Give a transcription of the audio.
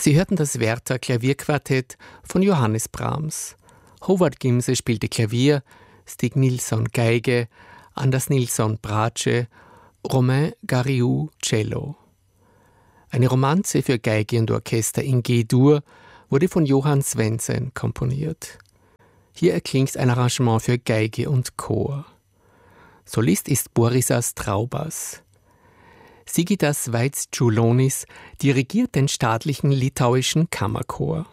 Sie hörten das Werther Klavierquartett von Johannes Brahms. Howard Gimse spielte Klavier, Stig Nilsson Geige, Anders Nilsson Bratsche, Romain Gariou Cello. Eine Romanze für Geige und Orchester in G-Dur wurde von Johann Svendsen komponiert. Hier erklingt ein Arrangement für Geige und Chor. Solist ist Borisas Traubas. Sigitas Vaitsčiulonis dirigiert den staatlichen litauischen Kammerchor.